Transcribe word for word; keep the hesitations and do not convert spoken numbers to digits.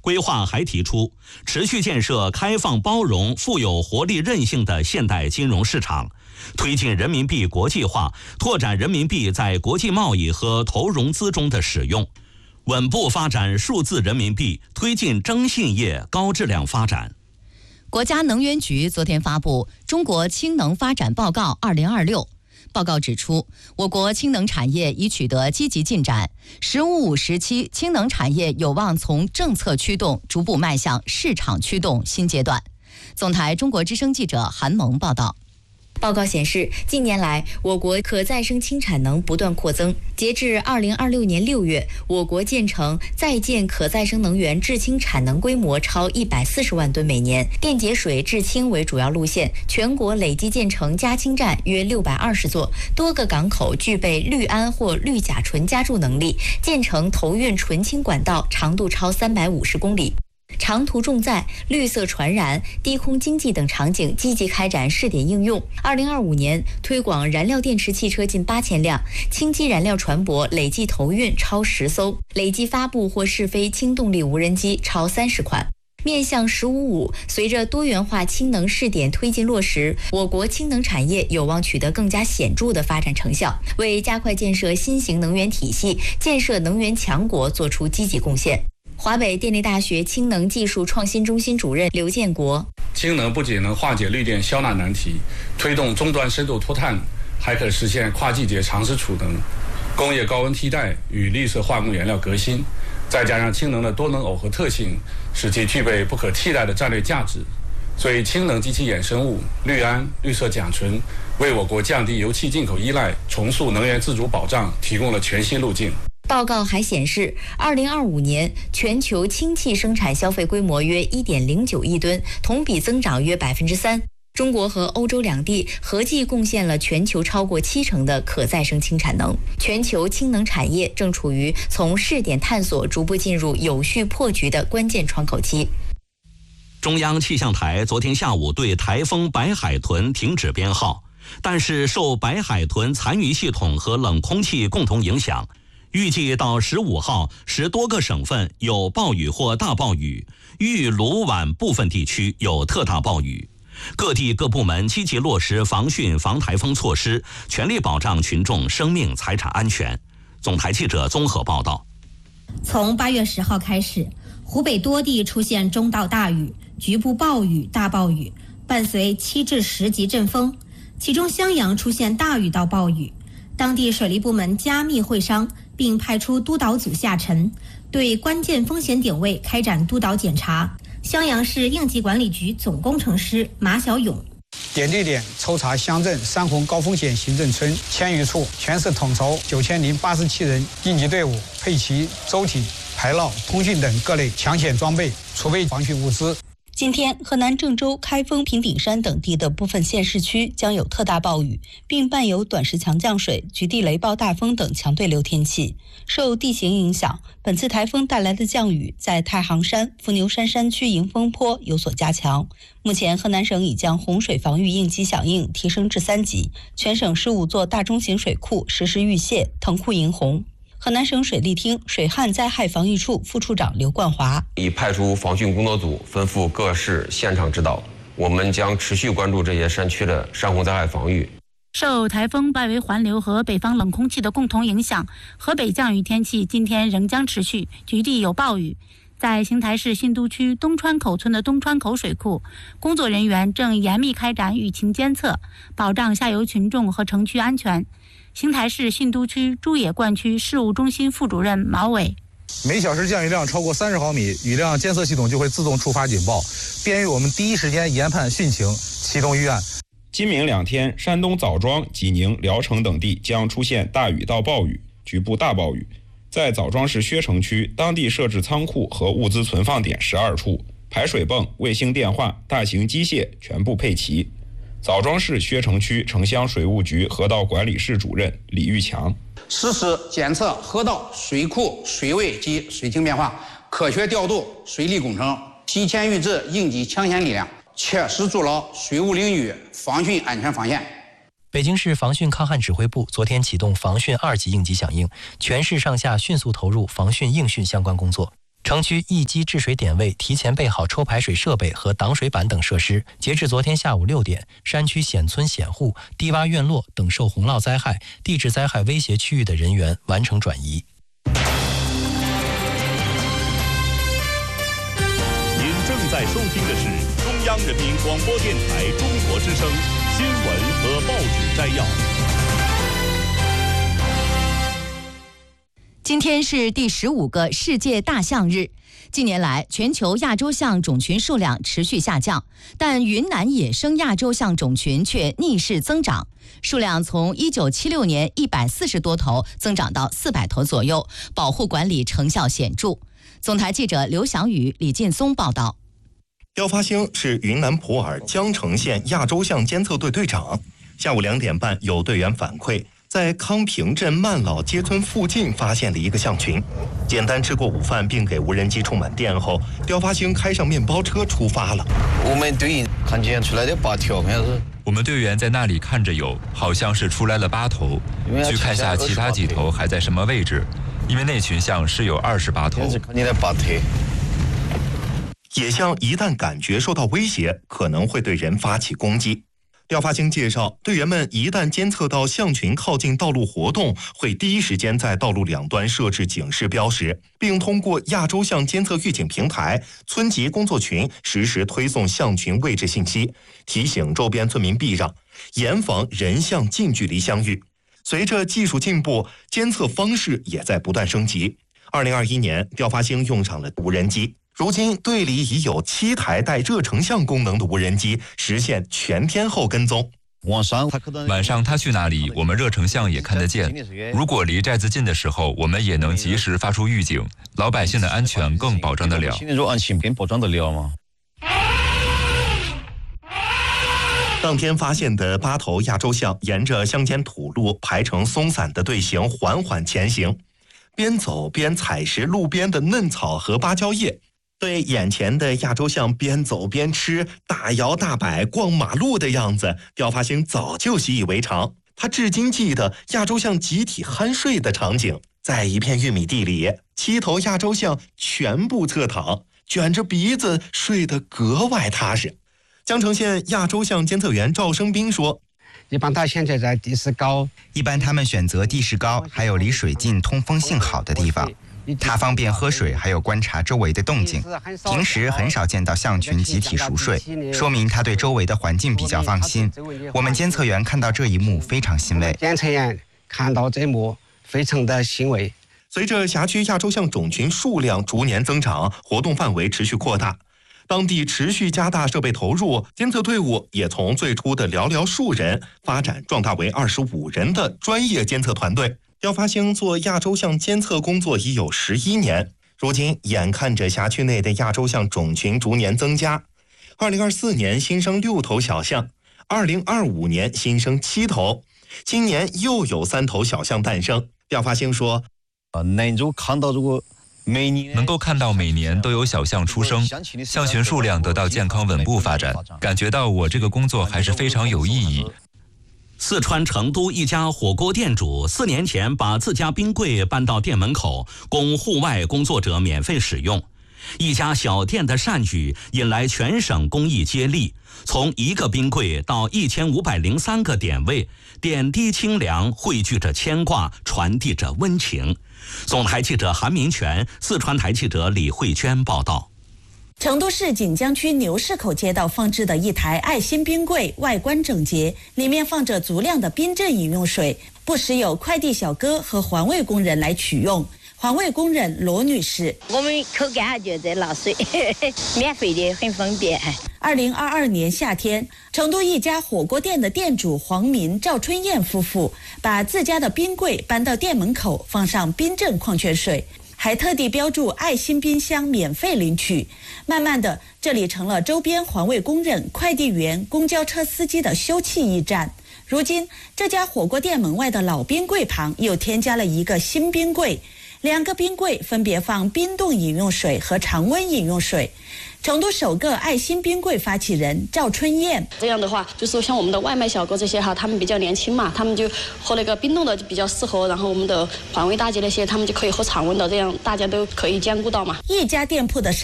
规划还提出，持续建设开放包容、富有活力韧性的现代金融市场，推进人民币国际化，拓展人民币在国际贸易和投融资中的使用，稳步发展数字人民币，推进征信业高质量发展。 国家能源局昨天发布《中国氢能发展报告二零二六》。报告指出，我国氢能产业已取得积极进展，“十五五”时期氢能产业有望从政策驱动逐步迈向市场驱动新阶段。总台中国之声记者韩萌报道。 报告显示，近年来我国可再生氢产能不断扩增。截至二零二六年六月，我国建成在建可再生能源制氢产能规模超一百四十万吨每年，电解水制氢为主要路线，全国累计建成加氢站约六百二十座，多个港口具备氯胺或氯甲醇加注能力，建成投运纯氢管道长度超三百五十公里。长途重载、绿色传燃、低空经济等场景积极开展试点应用。二零二五年推广燃料电池汽车近八千辆，氢基燃料船舶累计投运超十艘，累计发布或试飞氢动力无人机超三十款。面向“十五五”，随着多元化氢能试点推进落实，我国氢能产业有望取得更加显著的发展成效，为加快建设新型能源体系、建设能源强国作出积极贡献。华北电力大学氢能技术创新中心主任刘建国： 氢能不仅能化解绿电消纳难题，推动终端深度脱碳，还可实现跨季节长时储能、工业高温替代与绿色化工原料革新。再加上氢能的多能耦合特性，使其具备不可替代的战略价值。所以，氢能及其衍生物氯胺、绿色甲醇为我国降低油气进口依赖、重塑能源自主保障提供了全新路径。 报告还显示，二零二五年全球氢气生产消费规模约一点零九亿吨，同比增长约百分之三。中国和欧洲两地合计贡献了全球超过七成的可再生氢产能。全球氢能产业正处于从试点探索逐步进入有序破局的关键窗口期。 中央气象台昨天下午对台风白海豚停止编号，但是受白海豚残余系统和冷空气共同影响，预计到十五号，十多个省份有暴雨或大暴雨，豫鲁皖部分地区有特大暴雨。各地各部门积极落实防汛防台风措施，全力保障群众生命财产安全。总台记者综合报道。 从八月十号开始，湖北多地出现中到大雨、局部暴雨、大暴雨，伴随七至十级阵风，其中襄阳出现大雨到暴雨。当地水利部门加密会商，并派出督导组下沉，对关键风险点位开展督导检查。襄阳市应急管理局总工程师马小勇： 点对点抽查乡镇三红高风险行政村千余处，全市统筹九千零八十七人应急队伍，配齐舟体、排涝、通讯等各类抢险装备，储备防汛物资。 今天，河南郑州、开封、平顶山等地的部分县市区将有特大暴雨，并伴有短时强降水、局地雷暴大风等强对流天气。受地形影响，本次台风带来的降雨在太行山、伏牛山山区迎风坡有所加强。目前，河南省已将洪水防御应急响应提升至三级，全省十五座大中型水库实施预泄、腾库迎洪。河南省水利厅水旱灾害防御处副处长刘冠华： 已派出防汛工作组，吩咐各市现场指导。我们将持续关注这些山区的山洪灾害防御。 受台风外围环流和北方冷空气的共同影响，河北降雨天气今天仍将持续，局地有暴雨。在邢台市信都区东川口村的东川口水库，工作人员正严密开展雨情监测，保障下游群众和城区安全。邢台市信都区朱野灌区事务中心副主任毛伟： 每小时降雨量超过三十毫米，雨量监测系统就会自动触发警报，便于我们第一时间研判汛情，启动预案。 今明两天，山东枣庄、济宁、聊城等地将出现大雨到暴雨，局部大暴雨。在枣庄市薛城区，当地设置仓库和物资存放点十二处，排水泵、卫星电话、大型机械全部配齐。枣庄市薛城区城乡水务局河道管理室主任李玉强： 实时检测河道、水库水位及水情变化，科学调度水利工程，提前预置应急抢险力量，切实筑牢水务领域防汛安全防线。 北京市防汛抗旱指挥部昨天启动防汛二级应急响应，全市上下迅速投入防汛应汛相关工作。 城区一机制水点位提前备好抽排水设备和挡水板等设施。截至昨天下午六点，山区险村险户、低洼院落等受洪涝灾害、地质灾害威胁区域的人员完成转移。 您正在收听的是中央人民广播电台中国之声新闻和报纸摘要。 今天是第十五个世界大象日。近年来，全球亚洲象种群数量持续下降，但云南野生亚洲象种群却逆势增长，数量从一九七六年一百四十多头增长到四百头左右，保护管理成效显著。总台记者刘翔宇、李劲松报道。 刁发兴是云南普洱江城县亚洲象监测队队长。下午两点半，有队员反馈，在康平镇曼老街村附近发现了一个象群。简单吃过午饭，并给无人机充满电后，刁发兴开上面包车出发了。 我们队员看见出来的八条， 我们队员在那里看着有，好像是出来了八头，去看下其他几头还在什么位置，因为那群象是有二十八头。 野象一旦感觉受到威胁，可能会对人发起攻击。刁发兴介绍，队员们一旦监测到象群靠近道路活动，会第一时间在道路两端设置警示标识，并通过亚洲象监测预警平台、村级工作群实时推送象群位置信息，提醒周边村民避让，严防人象近距离相遇。随着技术进步，监测方式也在不断升级。二零二一年，刁发兴用上了无人机。如今队里已有七台带热成像功能的无人机实现全天候跟踪。 晚上他去哪里，我们热成像也看得见。如果离寨子近的时候，我们也能及时发出预警，老百姓的安全更保障得了。 当天发现的八头亚洲象沿着乡间土路排成松散的队形缓缓前行，边走边采食路边的嫩草和芭蕉叶。对眼前的亚洲象边走边吃、大摇大摆逛马路的样子，刁发兴早就习以为常。他至今记得亚洲象集体酣睡的场景，在一片玉米地里，七头亚洲象全部侧躺，卷着鼻子睡得格外踏实。江城县亚洲象监测员赵生斌说， 一般它现在在地势高， 一般他们选择地势高还有离水近通风性好的地方，它方便喝水还有观察周围的动静。平时很少见到象群集体熟睡，说明它对周围的环境比较放心。我们监测员看到这一幕非常欣慰。 监测员看到这一幕非常的欣慰。 随着辖区亚洲象种群数量逐年增长，活动范围持续扩大，当地持续加大设备投入，监测队伍也从最初的寥寥数人发展壮大为二十五人的专业监测团队。刁发兴做亚洲象监测工作已有十一年，如今眼看着辖区内的亚洲象种群逐年增加，二零二四年新生六头小象，二零二五年新生七头，今年又有三头小象诞生。刁发兴说， 呃，能够看到这个每年能够看到每年都有小象出生，象群数量得到健康稳步发展，感觉到我这个工作还是非常有意义。 四川成都一家火锅店主四年前把自家冰柜搬到店门口，供户外工作者免费使用。一家小店的善举引来全省公益接力，从一个冰柜到一千五百零三个点位，点滴清凉，汇聚着牵挂，传递着温情。总台记者韩明全，四川台记者李慧娟报道。 成都市锦江区牛市口街道放置的一台爱心冰柜外观整洁，里面放着足量的冰镇饮用水，不时有快递小哥和环卫工人来取用。环卫工人罗女士， 我们口干就在拿水，免费的，很方便。 二零二二年夏天，成都一家火锅店的店主黄民、赵春燕夫妇把自家的冰柜搬到店门口，放上冰镇矿泉水，还特地标注爱心冰箱免费领取。慢慢的，这里成了周边环卫工人、快递员、公交车司机的休憩驿站。如今，这家火锅店门外的老冰柜旁又添加了一个新冰柜， 两个冰柜分别放冰冻饮用水和常温饮用水。成都首个爱心冰柜发起人赵春燕， 这样的话，就是像我们的外卖小哥这些哈，他们比较年轻嘛，他们就喝那个冰冻的比较适合，然后我们的环卫大姐那些，他们就可以喝常温的，这样大家都可以兼顾到嘛。 一家店铺的